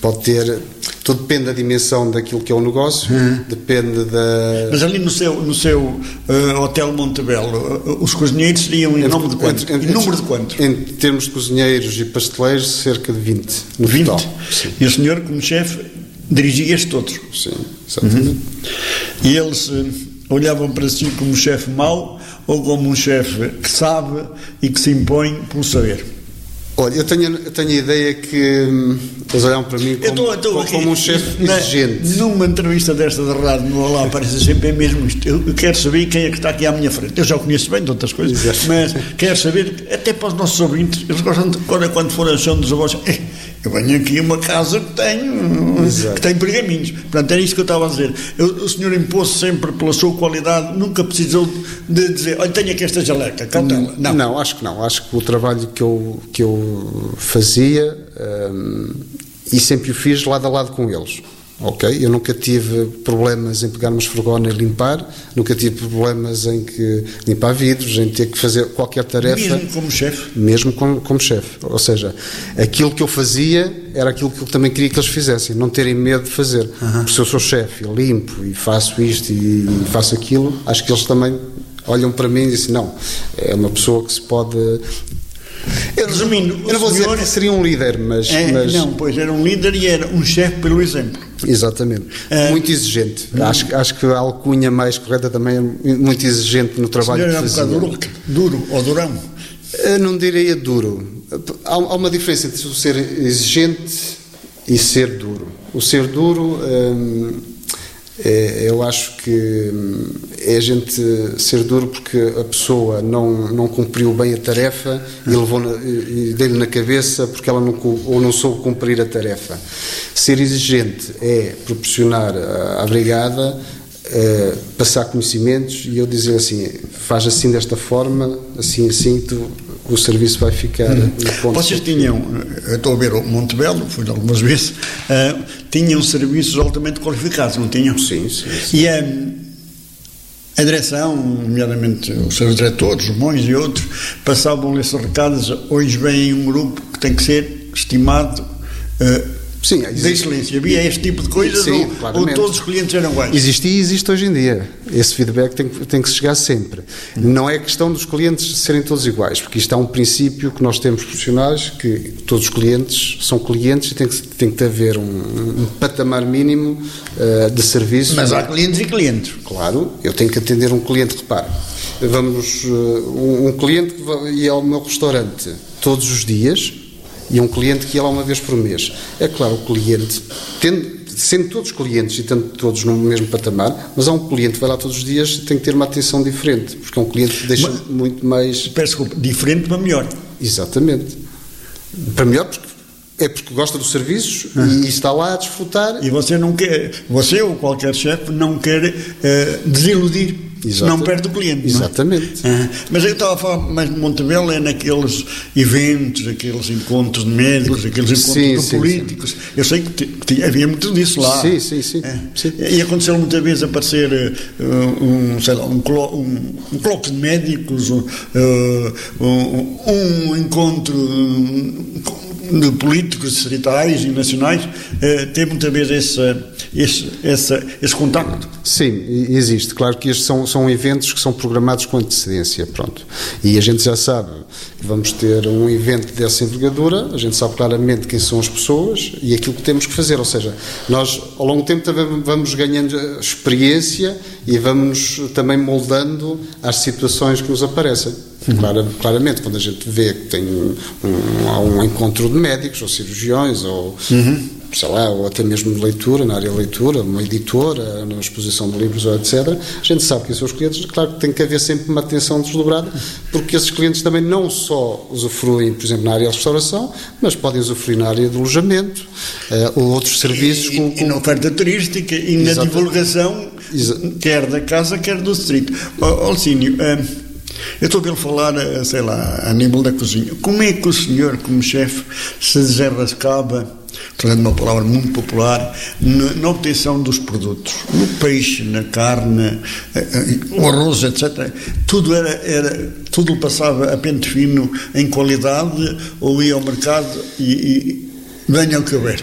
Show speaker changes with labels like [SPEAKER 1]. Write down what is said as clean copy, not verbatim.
[SPEAKER 1] pode ter... Tudo depende da dimensão daquilo que é o negócio, depende da...
[SPEAKER 2] Mas ali no seu Hotel Montebello, os cozinheiros seriam em nome de quantos? Em número de quantos?
[SPEAKER 1] Em termos de cozinheiros e pasteleiros, cerca de 20 no
[SPEAKER 2] 20?
[SPEAKER 1] total. Sim.
[SPEAKER 2] E o senhor, como chefe, dirigia-os todos?
[SPEAKER 1] Sim, exatamente.
[SPEAKER 2] E eles olhavam para si como um chefe mau ou como um chefe que sabe e que se impõe pelo saber?
[SPEAKER 1] Olha, eu tenho a ideia que eles olham para mim como um chefe exigente.
[SPEAKER 2] Numa entrevista desta de rádio, no Olá, aparece sempre mesmo isto. Eu quero saber quem é que está aqui à minha frente. Eu já o conheço bem de outras coisas, mas quero saber, até para os nossos ouvintes, eles gostam de, quando for a chão dos avós, eu venho aqui a uma casa que tem pergaminhos. Portanto, era isto que eu estava a dizer. O senhor impôs sempre pela sua qualidade, nunca precisou de dizer, olha, tenho aqui esta jaleca, cautela.
[SPEAKER 1] Não, acho que não. Acho que o trabalho que eu fazia, e sempre o fiz lado a lado com eles. Ok? Eu nunca tive problemas em pegar uma esfregona e limpar, nunca tive problemas em que limpar vidros, em ter que fazer qualquer tarefa.
[SPEAKER 2] Mesmo como chefe?
[SPEAKER 1] Mesmo como chefe. Ou seja, aquilo que eu fazia era aquilo que eu também queria que eles fizessem, não terem medo de fazer. Porque se eu sou chefe e limpo e faço isto e faço aquilo, acho que eles também olham para mim e dizem, não, é uma pessoa que se pode...
[SPEAKER 2] Resumindo,
[SPEAKER 1] eu não vou dizer que seria um líder, mas...
[SPEAKER 2] Não, pois era um líder e era um chefe pelo exemplo.
[SPEAKER 1] Exatamente. Muito exigente. Acho que a alcunha mais correta também é muito exigente no trabalho que fazia.
[SPEAKER 2] Era um bocado duro ou durão?
[SPEAKER 1] Não diria duro. Há uma diferença entre o ser exigente e ser duro. O ser duro... eu acho que é a gente ser duro porque a pessoa não cumpriu bem a tarefa e deu-lhe na cabeça porque ela não soube cumprir a tarefa. Ser exigente é proporcionar à brigada passar conhecimentos e eu dizer assim, faz assim desta forma, assim, o serviço vai ficar no ponto.
[SPEAKER 2] Vocês tinham, eu estou a ver o Montebello, fui algumas vezes, tinham serviços altamente qualificados, não tinham?
[SPEAKER 1] Sim.
[SPEAKER 2] E a direção, nomeadamente os seus diretores, os Mões e outros, passavam esses recados, hoje vem um grupo que tem que ser estimado
[SPEAKER 1] sim,
[SPEAKER 2] da excelência. Havia este tipo de coisas?
[SPEAKER 1] Sim,
[SPEAKER 2] ou todos os clientes eram iguais?
[SPEAKER 1] Existia e existe hoje em dia. Esse feedback tem que chegar sempre. Não é questão dos clientes serem todos iguais, porque isto é um princípio que nós temos profissionais, que todos os clientes são clientes e tem que haver um patamar mínimo de serviço.
[SPEAKER 2] Mas há clientes e clientes.
[SPEAKER 1] Claro, eu tenho que atender um cliente, repare, um cliente que ia ao meu restaurante todos os dias e um cliente que ia lá uma vez por mês. É claro, o cliente, sendo todos clientes e tendo todos no mesmo patamar, mas há um cliente que vai lá todos os dias e tem que ter uma atenção diferente, porque é um cliente que deixa muito mais...
[SPEAKER 2] Peço desculpa, diferente para melhor.
[SPEAKER 1] Exatamente. Para melhor porque gosta dos serviços e está lá a desfrutar.
[SPEAKER 2] E você ou qualquer chefe não quer desiludir. Não perde o cliente.
[SPEAKER 1] Exatamente.
[SPEAKER 2] Mas eu estava a falar mais de Montebello, é naqueles eventos, aqueles encontros de médicos, aqueles encontros de políticos. Sim. Eu sei que havia muito disso lá.
[SPEAKER 1] Sim.
[SPEAKER 2] E aconteceu muitas vezes aparecer um colóquio de médicos, um encontro de políticos distritais e nacionais, tem muitas vezes esse contacto.
[SPEAKER 1] Sim, existe. Claro que estes são eventos que são programados com antecedência, pronto. E a gente já sabe que vamos ter um evento dessa envergadura, a gente sabe claramente quem são as pessoas e aquilo que temos que fazer, ou seja, nós ao longo do tempo também vamos ganhando experiência e vamos também moldando às situações que nos aparecem. Claramente, quando a gente vê que tem há um encontro de médicos ou cirurgiões ou sei lá, ou até mesmo de leitura, na área de leitura, uma editora, na exposição de livros, etc., a gente sabe que são os clientes, claro que tem que haver sempre uma atenção desdobrada, porque esses clientes também não só usufruem, por exemplo, na área de restauração, mas podem usufruir na área de alojamento, ou outros serviços.
[SPEAKER 2] E na oferta turística e na divulgação, quer da casa, quer do distrito. Alcínio, eu estou a ouvir falar, sei lá, a nível da cozinha. Como é que o senhor, como chefe, se desenrascava, utilizando uma palavra muito popular, na obtenção dos produtos? No peixe, na carne, o arroz, etc. Tudo passava a pente fino em qualidade, ou ia ao mercado e venha o que houver?